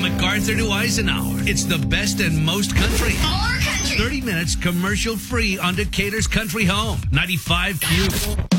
MacArthur to Eisenhower. It's the best and most country. More country. 30 minutes commercial free on Decatur's Country Home. 95Q.